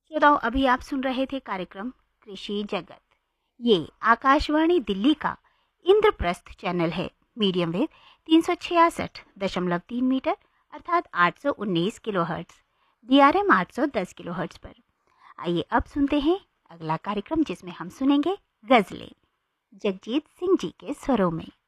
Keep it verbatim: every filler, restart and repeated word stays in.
श्रोताओं, अभी आप सुन रहे थे कार्यक्रम कृषि जगत। ये आकाशवाणी दिल्ली का इंद्रप्रस्थ चैनल है। मीडियम वेव तीन सौ छियासठ दशमलव तीन मीटर अर्थात आठ सौ उन्नीस kilo hertz, D R M आठ सौ दस किलो हर्ट्ज पर। आइए अब सुनते हैं अगला कार्यक्रम, जिसमें हम सुनेंगे गजलें जगजीत सिंह जी के स्वरों में।